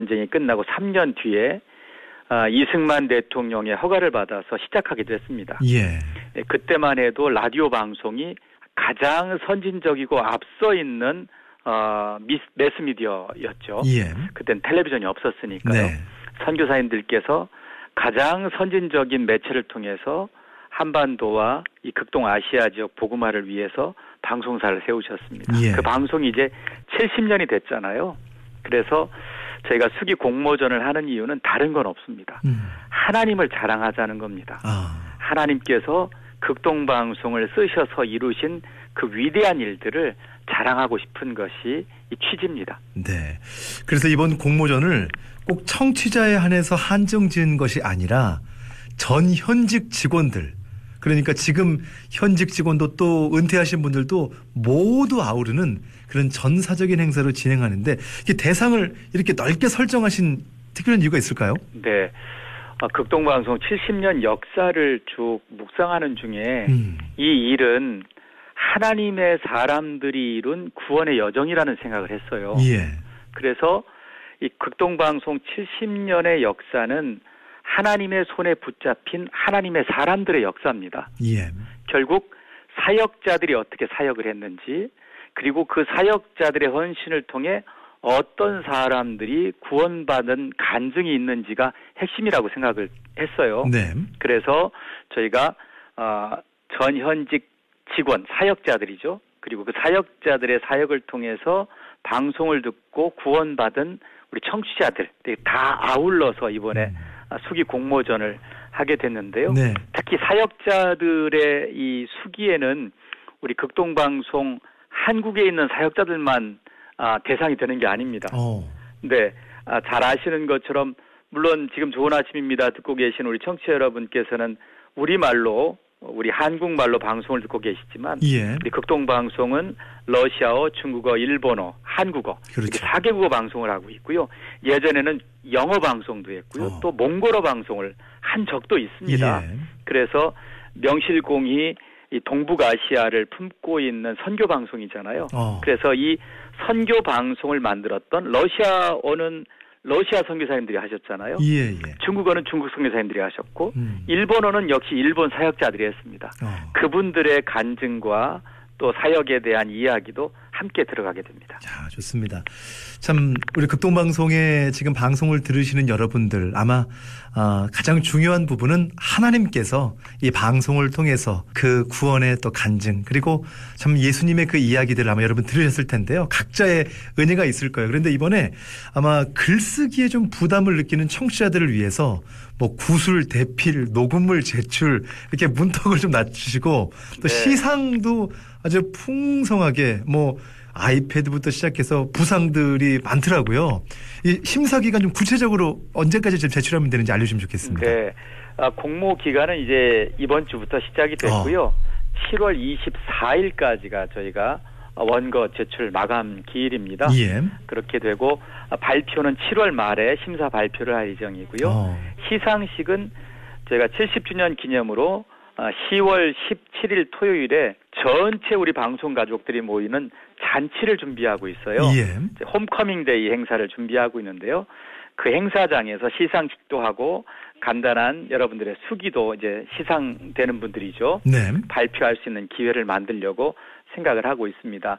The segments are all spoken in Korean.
전쟁이 끝나고 3년 뒤에 이승만 대통령의 허가를 받아서 시작하기도 했습니다. 예. 그때만 해도 라디오 방송이 가장 선진적이고 앞서 있는 매스미디어였죠. 예. 그때는 텔레비전이 없었으니까요. 네. 선교사님들께서 가장 선진적인 매체를 통해서 한반도와 이 극동아시아 지역 복음화를 위해서 방송사를 세우셨습니다. 예. 그 방송이 이제 70년이 됐잖아요. 그래서 저희가 수기 공모전을 하는 이유는 다른 건 없습니다. 하나님을 자랑하자는 겁니다. 하나님께서 극동방송을 쓰셔서 이루신 그 위대한 일들을 자랑하고 싶은 것이 이 취지입니다. 네. 그래서 이번 공모전을 꼭 청취자에 한해서 한정 지은 것이 아니라 전 현직 직원들, 그러니까 지금 현직 직원도 또 은퇴하신 분들도 모두 아우르는 그런 전사적인 행사로 진행하는데 이게 대상을 이렇게 넓게 설정하신 특별한 이유가 있을까요? 네. 극동방송 70년 역사를 쭉 묵상하는 중에 이 일은 하나님의 사람들이 이룬 구원의 여정이라는 생각을 했어요. 예. 그래서 이 극동방송 70년의 역사는 하나님의 손에 붙잡힌 하나님의 사람들의 역사입니다. 예. 결국 사역자들이 어떻게 사역을 했는지, 그리고 그 사역자들의 헌신을 통해 어떤 사람들이 구원받은 간증이 있는지가 핵심이라고 생각을 했어요. 네. 그래서 저희가 전현직 직원, 사역자들이죠. 그리고 그 사역자들의 사역을 통해서 방송을 듣고 구원받은 우리 청취자들 다 아울러서 이번에 수기 공모전을 하게 됐는데요. 네. 특히 사역자들의 이 수기에는 우리 극동방송 한국에 있는 사역자들만 대상이 되는 게 아닙니다. 네, 잘 아시는 것처럼 물론 지금 좋은 아침입니다 듣고 계신 우리 청취자 여러분께서는 우리말로, 우리 한국말로 방송을 듣고 계시지만 예. 우리 극동방송은 러시아어, 중국어, 일본어, 한국어 그렇죠. 이렇게 4개국어 방송을 하고 있고요. 예전에는 영어 방송도 했고요. 또 몽골어 방송을 한 적도 있습니다. 예. 그래서 명실공히 이 동북아시아를 품고 있는 선교 방송이잖아요. 그래서 이 선교 방송을 만들었던 러시아어는 러시아 선교사님들이 하셨잖아요. 예. 중국어는 중국 선교사님들이 하셨고 일본어는 역시 일본 사역자들이 했습니다. 그분들의 간증과 또 사역에 대한 이야기도 함께 들어가게 됩니다. 자, 좋습니다. 참 우리 극동방송에 지금 방송을 들으시는 여러분들 아마 가장 중요한 부분은 하나님께서 이 방송을 통해서 그 구원의 또 간증 그리고 참 예수님의 그 이야기들을 아마 여러분 들으셨을 텐데요. 각자의 은혜가 있을 거예요. 그런데 이번에 아마 글쓰기에 좀 부담을 느끼는 청취자들을 위해서 뭐 구술, 대필, 녹음물 제출 이렇게 문턱을 좀 낮추시고 또 시상도 아주 풍성하게 뭐 아이패드부터 시작해서 부상들이 많더라고요. 이 심사 기간 좀 구체적으로 언제까지 좀 제출하면 되는지 알려주시면 좋겠습니다. 네, 공모 기간은 이제 이번 주부터 시작이 됐고요. 7월 24일까지가 저희가 원고 제출 마감 기일입니다. 예. 그렇게 되고 발표는 7월 말에 심사 발표를 할 예정이고요. 시상식은 저희가 70주년 기념으로 10월 17일 토요일에 전체 우리 방송 가족들이 모이는 잔치를 준비하고 있어요. 예. 홈커밍 데이 행사를 준비하고 있는데요. 그 행사장에서 시상식도 하고 간단한 여러분들의 수기도 이제 시상되는 분들이죠. 네. 발표할 수 있는 기회를 만들려고 생각을 하고 있습니다.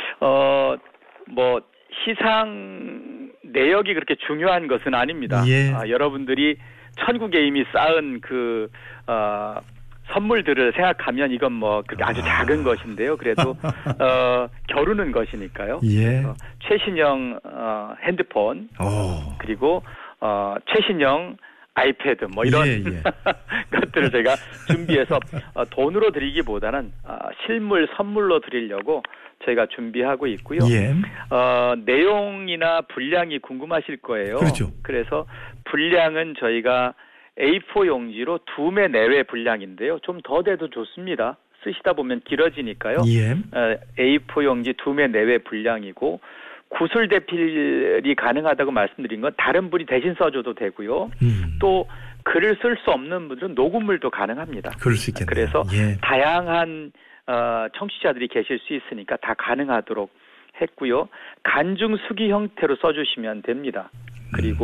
뭐 시상 내역이 그렇게 중요한 것은 아닙니다. 예. 여러분들이 천국에 이미 쌓은 그 선물들을 생각하면 이건 뭐 그렇게 아주 작은 것인데요. 그래도 겨루는 것이니까요. 예. 최신형 핸드폰 그리고 최신형 아이패드 뭐 이런 것들을 제가 준비해서 돈으로 드리기보다는 실물 선물로 드리려고 저희가 준비하고 있고요. 예. 내용이나 분량이 궁금하실 거예요. 그렇죠. 그래서 분량은 저희가 A4 용지로 2매 내외 분량인데요. 좀 더 돼도 좋습니다. 쓰시다 보면 길어지니까요. 예. A4 용지 2매 내외 분량이고 구술 대필이 가능하다고 말씀드린 건 다른 분이 대신 써줘도 되고요. 또 글을 쓸 수 없는 분들은 녹음물도 가능합니다. 그럴 수 있겠네요. 그래서 다양한 청취자들이 계실 수 있으니까 다 가능하도록 했고요. 간중 수기 형태로 써주시면 됩니다. 그리고